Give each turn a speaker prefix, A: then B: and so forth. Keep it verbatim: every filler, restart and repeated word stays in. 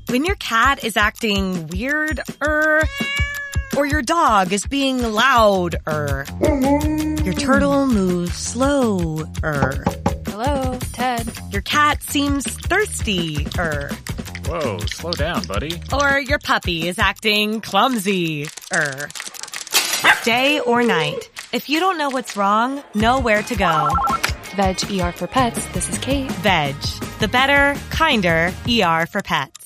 A: When your cat is acting weird-er, or your dog is being loud-er. Your turtle moves slow-er.
B: Hello, Ted.
A: Your cat seems thirsty-er.
C: Whoa, slow down, buddy.
A: Or your puppy is acting clumsy-er. Day or night, if you don't know what's wrong, know where to go.
B: Veg E R for Pets, this is Kate.
A: Veg, the better, kinder E R for pets.